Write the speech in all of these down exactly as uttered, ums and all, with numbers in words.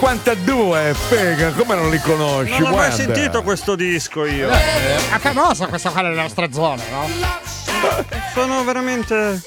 cinquantadue, Pega, come non li conosci? Non ho mai Guarda. sentito questo disco io. È famosa questa qua nelle nostre zone, no? Sono veramente...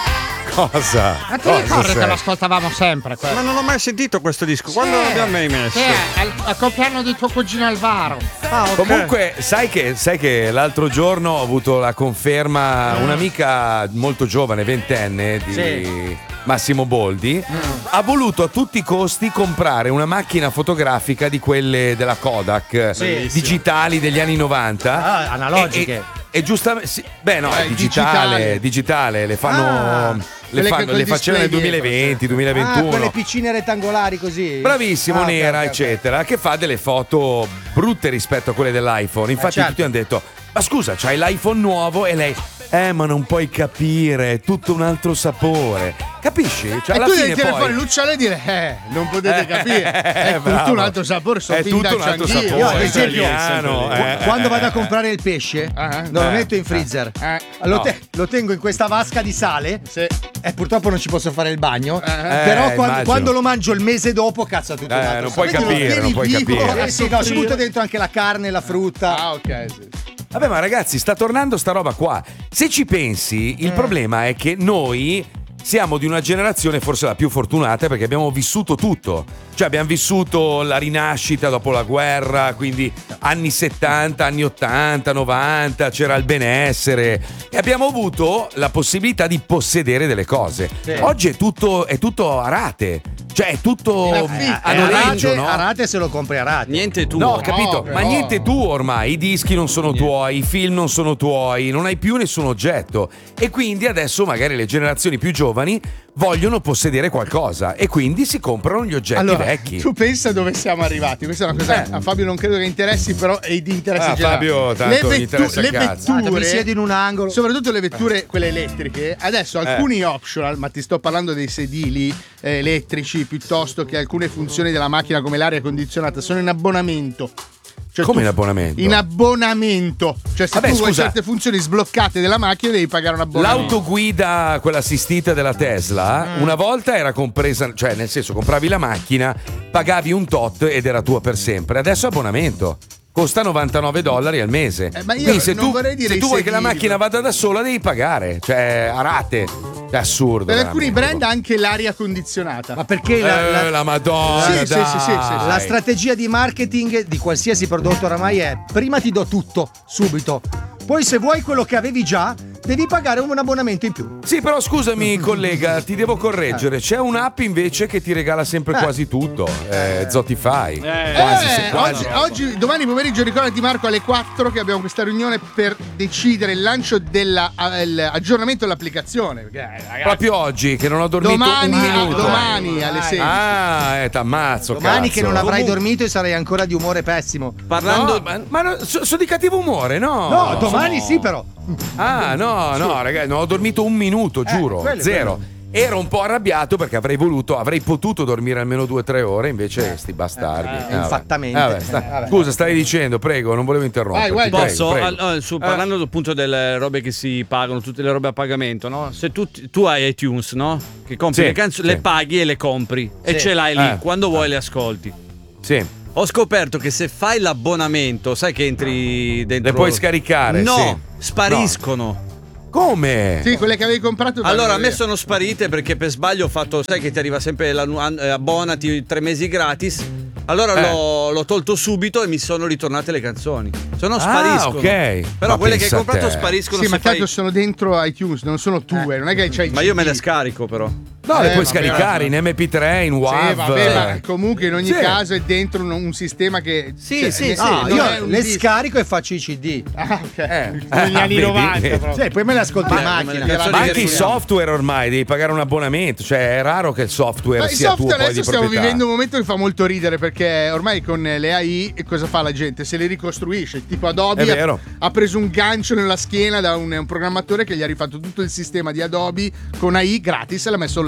Cosa? Ma ti Cosa ricordi sei? che lo ascoltavamo sempre? Ma non ho mai sentito questo disco. Quando l'abbiamo mai messo? Sì, al, al compleanno di tuo cugino Alvaro. Ah, ok. Comunque, sai che, sai che l'altro giorno ho avuto la conferma, un'amica molto giovane, ventenne, di Sì. Massimo Boldi, ha voluto a tutti i costi comprare una macchina fotografica di quelle della Kodak, Sì. digitali degli anni novanta. Ah, analogiche. E, e, e giustamente, sì, beh no, Eh, è digitale, digitale. digitale, le fanno... Ah, le, quelle fanno, che col le facevano nel display duemilaventi, Ah, duemilaventuno. quelle piccine rettangolari così. Bravissimo, Ah, ok, nera, ok, ok. eccetera, che fa delle foto brutte rispetto a quelle dell'iPhone. Infatti, certo. tutti hanno detto: ma scusa, c'hai l'iPhone nuovo? E lei, eh, ma non puoi capire, è tutto un altro sapore. Capisci? Cioè, E alla tu fine devi tirare poi... fuori l'ucciolo e dire, eh, non potete capire. È tutto bravo. un altro sapore, sono È fin tutto da un altro Cianghio. sapore. Io, ad esempio, italiano, qu- eh, quando eh, vado a eh. comprare il pesce, Ah, non lo eh, metto in freezer. eh. Lo, No. te- lo tengo in questa vasca di sale. Sì. E purtroppo non ci posso fare il bagno. Eh, Però quando, immagino. quando lo mangio il mese dopo, cazzo, è tutto un Eh, altro non puoi sapore. capire, Lo non puoi tieni vivo. capire. Eh sì, no, ci butto dentro anche la carne, la frutta. Ah, ok, sì. Vabbè, ma ragazzi, sta tornando sta roba qua. Se ci pensi, il problema è che noi siamo di una generazione forse la più fortunata perché abbiamo vissuto tutto. Cioè abbiamo vissuto la rinascita dopo la guerra, quindi anni settanta, anni ottanta, novanta, c'era il benessere e abbiamo avuto la possibilità di possedere delle cose. Oggi è tutto, è tutto a rate. Cioè è tutto In affitto. a Eh, noleggio, a rate, no? a rate se lo compri a rate. Niente tu. No, capito, però. ma niente tu ormai, i dischi non sono tuoi, i film non sono tuoi, non hai più nessun oggetto e quindi adesso magari le generazioni più giovani vogliono possedere qualcosa e quindi si comprano gli oggetti Allora, vecchi. tu pensa dove siamo arrivati. Questa è una cosa Eh. a Fabio non credo che interessi, però è di interesse Ah, generale. Fabio, tanto gli interessa le il cazzo. Ah, mi vetture, siedo in un angolo. soprattutto le vetture quelle elettriche, adesso alcuni optional, ma ti sto parlando dei sedili eh, elettrici piuttosto che alcune funzioni della macchina come l'aria condizionata, sono in abbonamento. Cioè, Come tu- in abbonamento? In abbonamento. Cioè, se Vabbè, tu vuoi scusa. certe funzioni sbloccate della macchina, devi pagare un abbonamento. L'autoguida, quella assistita della Tesla, Mm. una volta era compresa, cioè nel senso compravi la macchina, pagavi un tot ed era tua per sempre. Adesso è abbonamento. Costa novantanove dollari al mese. Eh, ma io Quindi se non tu, vorrei dire se i tu vuoi che la sedili, macchina ma- vada da sola devi pagare, cioè a rate. È assurdo. Per alcuni veramente. brand anche l'aria condizionata. Ma perché la, Eh, la- la Madonna. Sì, sì, dai. sì, sì, sì, sì. la strategia di marketing di qualsiasi prodotto oramai è: prima ti do tutto, subito. Poi se vuoi quello che avevi già, devi pagare un abbonamento in più. Sì, però scusami, collega, ti devo correggere. C'è un'app invece che ti regala sempre Eh. quasi tutto. Eh, Zotify. Eh. Quasi, Eh, sì, quasi. oggi, oggi- domani pomeriggio ricordati Marco alle quattro che abbiamo questa riunione per decidere il lancio dell'aggiornamento dell'applicazione. Perché, eh, ragazzi, Proprio oggi che non ho dormito domani, un a- minuto. domani alle sei. Ah, eh, t'ammazzo. Domani cazzo. che non avrai Comunque- dormito e sarai ancora di umore pessimo. Parlando. No, ma, ma no, so- sono di cattivo umore, no? No, domani sì però. Ah, no, no, ragazzi, non ho dormito un minuto, giuro. quello, Zero. quello. Ero un po' arrabbiato perché avrei voluto, avrei potuto dormire almeno due o tre ore, invece sti bastardi. eh, vabbè. infattamente. Vabbè, sta- Eh, vabbè. Scusa, stavi dicendo, prego, non volevo interromperti. Vai, vai, prego, Posso? prego. Al- su- parlando appunto delle robe che si pagano, tutte le robe a pagamento, no? Se tu, tu hai iTunes, no? Che compri Sì, le canzoni, sì. le paghi e le compri e Sì. ce l'hai lì, Eh. quando vuoi le ascolti. Sì. Ho scoperto che se fai l'abbonamento, sai che entri dentro. Le puoi scaricare, No, sì. spariscono. Come? Sì, quelle che avevi comprato. Allora, a vanno me via. sono sparite perché per sbaglio ho fatto. Sai che ti arriva sempre la nu- an- eh, abbonati tre mesi gratis. Allora Eh. l'ho, l'ho tolto subito e mi sono ritornate le canzoni. Se no Ah, spariscono. ok. Però Ma quelle che hai pensa a comprato te. spariscono. Sì, se ma fai- tanto sono dentro iTunes, non sono tue, non è che c'hai il Ma io C D. me le scarico però. No, le Eh, puoi vabbè, scaricare vabbè. in M P tre, in Sì, WAV. vabbè, ma comunque in ogni Sì. caso è dentro un, un sistema che. Sì, cioè, sì, ne- sì. non io è un le disco. scarico e faccio i C D. Ah, ok. Eh. Come negli Ah, anni vedi? novanta. Eh. proprio. Sì, poi me le ascolto in Vabbè, come macchina. le canzoni Ma che anche i suoniamo. software ormai devi pagare un abbonamento, cioè è raro che il software Ma il sia tuo software poi adesso di stiamo proprietà. vivendo un momento che fa molto ridere perché ormai con le A I cosa fa la gente? Se le ricostruisce. Tipo Adobe È vero. ha, ha preso un gancio nella schiena da un, un programmatore che gli ha rifatto tutto il sistema di Adobe con A I gratis e l'ha messo online.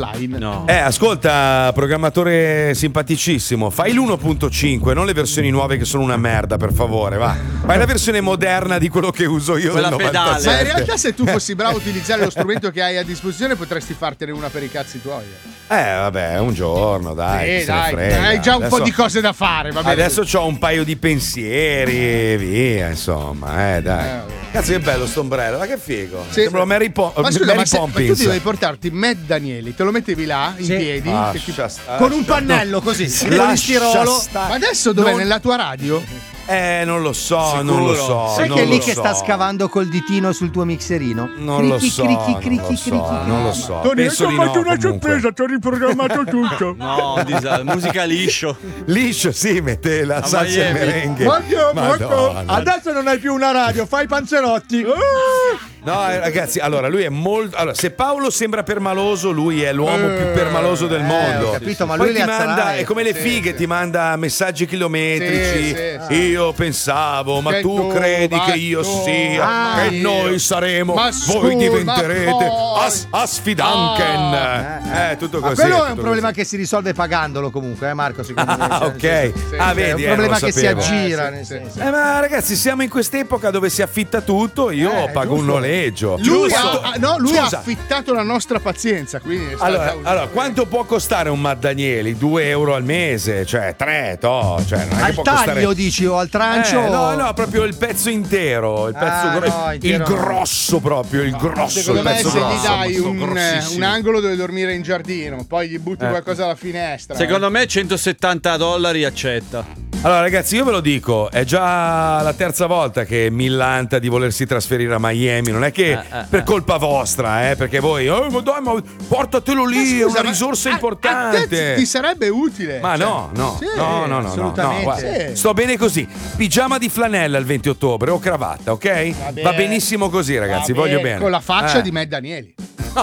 online. No. Eh, ascolta, programmatore simpaticissimo, fai l'uno punto cinque, non le versioni nuove che sono una merda, per favore, va. Fai la versione moderna di quello che uso io Quella del pedale. novantasette. Ma in realtà se tu fossi bravo a utilizzare lo strumento che hai a disposizione potresti fartene una per i cazzi tuoi. Eh, vabbè, un giorno, dai. Eh, chi se ne dai, frega. hai già un Adesso- po' di cose da fare, va bene. Adesso c'ho un paio di pensieri, via, insomma, eh, dai. Eh, Cazzo, che bello sto ombrello, ma che figo. Sì. Sembra Mary, Po- Ma scusa, Mary ma, se, ma tu Poppins. ti dovevi portarti Matt Danieli, te lo mettevi là in Sì. piedi? Ah, che ti- lascia sta- Con un lascia- pannello così, no. di Lascia polistirolo. sta- Ma adesso dov'è? Non- Nella tua radio? Eh, non lo so, non lo so. Sai non che è lì lo che so. sta scavando col ditino sul tuo mixerino? Non lo Crichi, so, crichi, non crichi, lo crichi. so, non lo so. Tony, Penso ti ho di fatto no, una comunque. sorpresa, ti ho riprogrammato tutto. No, disa- musica liscio. Liscio, sì, mette la A salsa e il Miami. merengue. Ma che- ma che- Madonna. Adesso non hai più una radio, fai i panzerotti. No, eh, ragazzi, allora lui è molto. Allora, se Paolo sembra permaloso, lui è l'uomo più permaloso del eh, mondo. ho capito, ma Poi lui ti le manda, azzarai. è come le fighe, ti manda messaggi chilometrici. Sì, sì, Io pensavo, ma Che tu tu, credi ma che io tu, sia, ma che io. noi saremo, Ma voi scusa, diventerete ma poi. as, asfidanken. Eh, tutto Ma così. quello è tutto un problema così. che si risolve pagandolo comunque, eh Marco, secondo me. Ah, Cioè, ok. nel senso- Ah, cioè, vedi, è un eh, problema non lo che si sapevo. aggira, Eh, nel sì, senso. Eh, ma ragazzi, siamo in quest'epoca dove si affitta tutto. Io Eh, pago un giusto. noleggio. Lui, Quanto- ha, ah, no, lui ha Scusa, affittato la nostra pazienza, quindi è stata Allora, un- allora, quanto può costare un Matt Danieli? due euro al mese, cioè tre, to, cioè non è che Al può taglio costare... dici o al trancio? Eh, no, no, proprio il pezzo intero, il pezzo Ah, gro- no, il intero no. grosso proprio, il grosso, Secondo il me pezzo se gli grosso. dai Questo un, grossissimo. un angolo dove dormire in giardino, poi gli butti Eh. qualcosa alla finestra. Secondo me centosettanta dollari accetta. Allora ragazzi, io ve lo dico, è già la terza volta che millanta di volersi trasferire a Miami, non è che Eh, eh, per eh. colpa vostra, eh, perché voi, oh, ma dai, ma portatelo lì, è Scusa, una ma risorsa a- a importante. te ti sarebbe utile. Ma cioè, no, no, sì, no, no, no, no, assolutamente. no, guarda, Sì. sto bene così. Pigiama di flanella il venti ottobre o cravatta, ok? Va bene. Va benissimo così, ragazzi, Va voglio bene, bene. Con la faccia Eh. di Matt Danieli.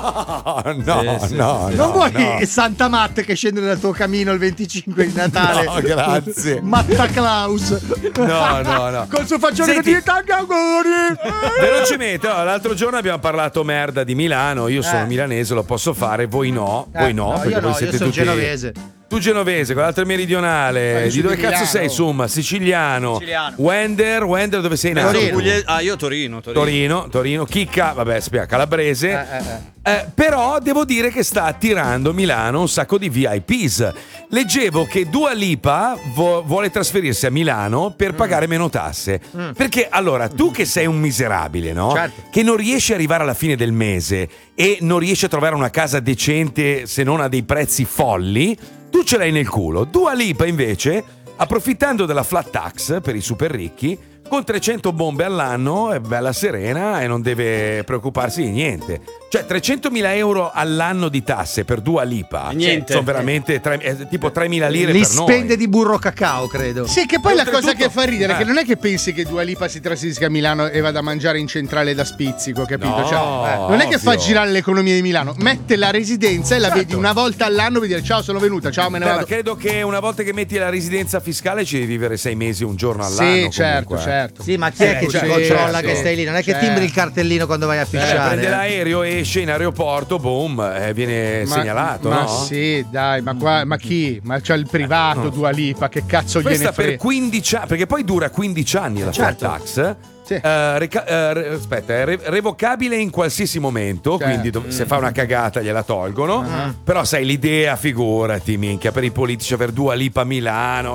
No, no, Sì, sì, no, sì, sì. no, Non vuoi no. Santa Matte che scende dal tuo camino il venticinque di Natale? No, grazie. Matta Claus. No, no, no. Col suo faccione Senti. che ti tanti auguri. Velocemente, allora, l'altro giorno abbiamo parlato merda di Milano. Io sono Eh. milanese, lo posso fare, voi no. Eh, voi no, no, perché io voi no, siete io sono tutti. genovese. Tu genovese, quell'altro è meridionale. Ma io Di sono dove di cazzo Milano. sei, insomma? Siciliano. Siciliano. Wender, Wender, dove sei nato? Torino. Puglie- Ah, io Torino, Torino. Torino, Torino, Chicca, vabbè, spiega, calabrese. Eh, eh, eh. Eh, però devo dire che sta attirando Milano un sacco di V I Ps. Leggevo che Dua Lipa vo- vuole trasferirsi a Milano per pagare meno tasse. Perché allora, tu che sei un miserabile, no? Certo. Che non riesci ad arrivare alla fine del mese e non riesci a trovare una casa decente se non a dei prezzi folli, tu ce l'hai nel culo. Dua Lipa invece, approfittando della flat tax per i super ricchi, con trecento bombe all'anno è bella serena e non deve preoccuparsi di niente. Cioè trecentomila euro all'anno di tasse per Dua Lipa Niente. sono veramente tre- è tipo tremila lire Li per noi. spende di burro cacao, credo. Sì, che poi E la cosa oltretutto- che fa ridere è che eh. non è che pensi che Dua Lipa si trasferisca a Milano e vada a mangiare in centrale da spizzico, capito? No, Cioè, eh, non è che fa ovvio. girare l'economia di Milano, mette la residenza e la Certo. vedi una volta all'anno per dire ciao, sono venuta, ciao, me ne Beh, ma vado. credo che una volta che metti la residenza fiscale ci devi vivere sei mesi, un giorno all'anno. Sì, certo, comunque. certo. Sì, ma chi è Eh, che ti certo, controlla certo. che stai lì? Non è che Certo. timbri il cartellino quando vai a Eh, fisciare. prende eh. l'aereo, esce in aeroporto, boom, eh, viene Ma- segnalato, ma no? sì, dai, ma qua, ma chi? Ma c'ha il privato Dua Lipa, che cazzo Questa gliene per frega? quindici anni, perché poi dura quindici anni la flat Certo. tax. Sì. Eh, reca- eh, re- aspetta, è re- revocabile in qualsiasi momento, Certo. quindi dov- se fa una cagata gliela tolgono. Però sai, l'idea, figurati, minchia, per i politici aver Dua Lipa a Milano.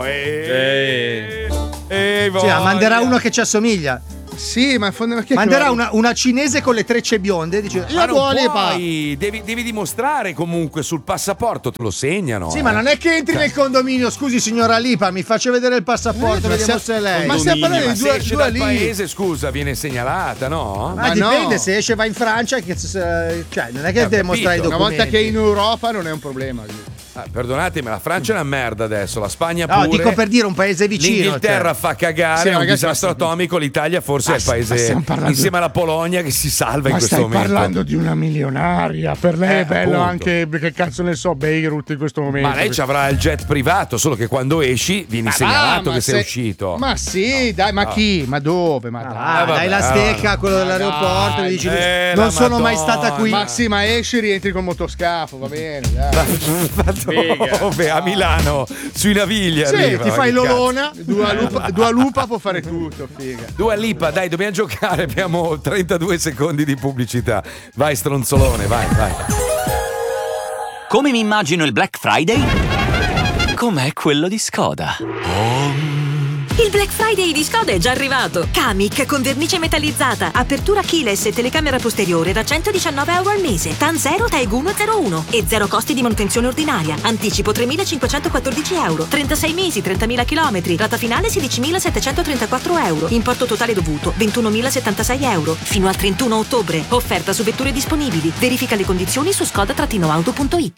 E... Eh. Sì, ma manderà uno che ci assomiglia. Sì, ma fondamentalmente Manderà una, una cinese con le trecce bionde. Dice, Ma io non Dua Lipa. puoi, devi, devi dimostrare comunque sul passaporto, te lo segnano. Sì, eh. ma non è che entri nel condominio. Scusi, signora Lipa, mi faccia vedere il passaporto, Eh, ma vediamo se- se è lei. ma stiamo parlando Ma di se Dua, esce Dua dal Lipa. paese, scusa, viene segnalata, no? Ma Ma dipende, no. se esce va in Francia, che, cioè, non è che Eh, ho deve mostrare i capito. documenti. Una volta che è in Europa non è un problema. Ah, perdonatemi, la Francia è una merda adesso, la Spagna No, pure. dico per dire un paese vicino. L'Inghilterra cioè. fa cagare, Sì, è un ragazzi, disastro ma stiamo- atomico. L'Italia forse Ma è il st- ma paese stiamo parlando- insieme alla Polonia che si salva in Ma questo stai momento. parlando di una milionaria. Per lei Eh, è bello appunto. anche, che cazzo ne so, Beirut in questo momento. Ma lei ci avrà il jet privato, solo che quando esci vieni Ma segnalato va, ma che sei se- uscito. Ma sì, dai, ma chi? Ma dove? Ma dai. Ah, Eh, vabbè, dai la stecca a quello Ma dell'aeroporto dai, e dici eh, non la sono mai Madonna. stata qui. Ma sì, ma esci rientri col motoscafo, va bene, dai. Ma dove? A Milano, sui Navigli Sì, arriva, ti ma fai che cazzo. l'olona, Dua Lupa, Dua Lupa può fare tutto, figa. Dua Lipa, dai, dobbiamo giocare, abbiamo trentadue secondi di pubblicità. Vai stronzolone, vai, vai. Come mi immagino il Black Friday? Com'è quello di Skoda. Il Black Friday di Skoda è già arrivato. Kamiq con vernice metallizzata, apertura keyless e telecamera posteriore da centodiciannove euro al mese. TAN zero, TAEG uno zero uno e zero costi di manutenzione ordinaria. Anticipo tremilacinquecentoquattordici euro. trentasei mesi, trentamila chilometri. Rata finale sedicimilasettecentotrentaquattro euro. Importo totale dovuto ventunomilasettantasei euro. Fino al trentuno ottobre. Offerta su vetture disponibili. Verifica le condizioni su skoda auto punto it.